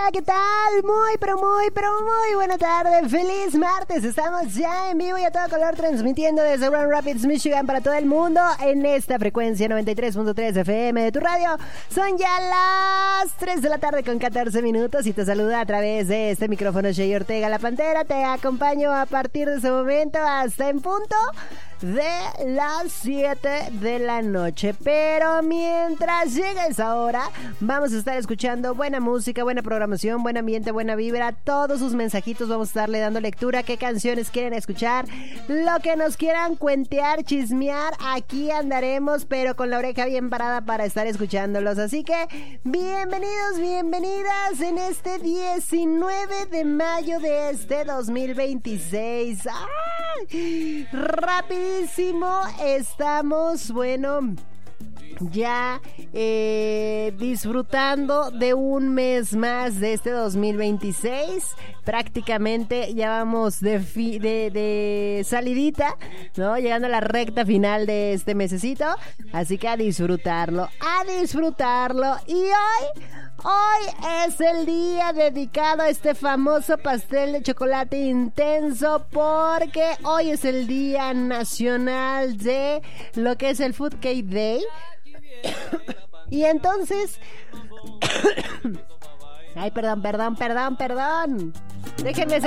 ¿qué tal? Muy buena tarde. Feliz martes. Estamos ya en vivo y a todo color transmitiendo desde Grand Rapids, Michigan para todo el mundo en esta frecuencia 93.3 FM de tu radio. Son ya las 3 de la tarde con 14 minutos y te saluda a través de este micrófono Shay Ortega, la Pantera. Te acompaño a partir de ese momento hasta en punto de las 7 de la noche. Pero mientras llega esa hora, vamos a estar escuchando buena música, buena programación, buen ambiente, buena vibra. Todos sus mensajitos vamos a estarle dando lectura. ¿Qué canciones quieren escuchar? Lo que nos quieran cuentear, chismear, aquí andaremos, pero con la oreja bien parada para estar escuchándolos. Así que bienvenidos, bienvenidas en este 19 de mayo de este 2026. ¡Ay! Rapidísimo estamos, bueno, ya disfrutando de un mes más de este 2026. Prácticamente ya vamos de salidita, ¿no? Llegando a la recta final de este mesecito. Así que a disfrutarlo. Y hoy es el día dedicado a este famoso pastel de chocolate intenso, porque hoy es el día nacional de lo que es el Food Cake Day. Y entonces ay, perdón. Déjenme